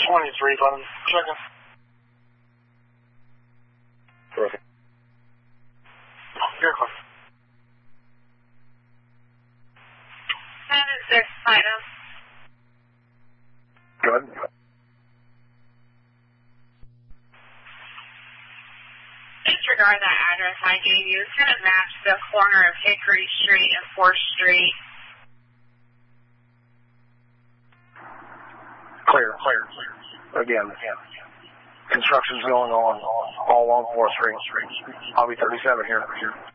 23, button. Checking. Terrific. You're clear. 7-6, item. Go ahead. Disregard that address I gave you. It's going to match the corner of Hickory Street and 4th Street. Clear. Again. Construction's going on all along 4th Street. I'll be 37 here.